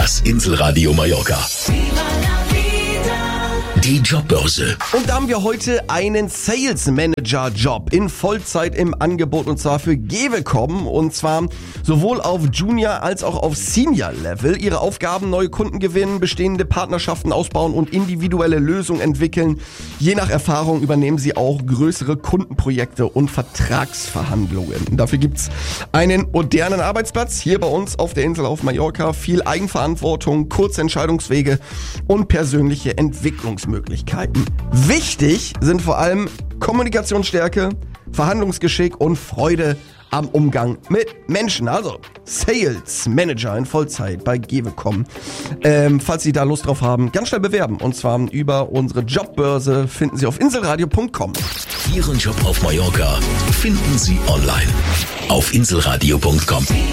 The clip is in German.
Das Inselradio Mallorca. Die Jobbörse. Und da haben wir heute einen Sales Manager Job in Vollzeit im Angebot, und zwar für Gewecom, und zwar sowohl auf Junior als auch auf Senior Level. Ihre Aufgaben: neue Kunden gewinnen, bestehende Partnerschaften ausbauen und individuelle Lösungen entwickeln. Je nach Erfahrung übernehmen sie auch größere Kundenprojekte und Vertragsverhandlungen. Dafür gibt's einen modernen Arbeitsplatz hier bei uns auf der Insel auf Mallorca, viel Eigenverantwortung, kurze Entscheidungswege und persönliche Entwicklungsmöglichkeiten. Wichtig sind vor allem Kommunikationsstärke, Verhandlungsgeschick und Freude am Umgang mit Menschen. Also Sales Manager in Vollzeit bei Gewecom. Falls Sie da Lust drauf haben, ganz schnell bewerben. Und zwar über unsere Jobbörse, finden Sie auf inselradio.com. Ihren Job auf Mallorca finden Sie online auf inselradio.com.